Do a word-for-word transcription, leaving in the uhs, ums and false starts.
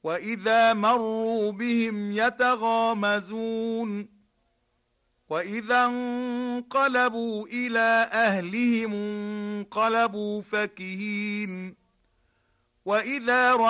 وإذا مروا بهم يتغامزون وإذا انقلبوا إلى أهلهم انقلبوا فكهين وإذا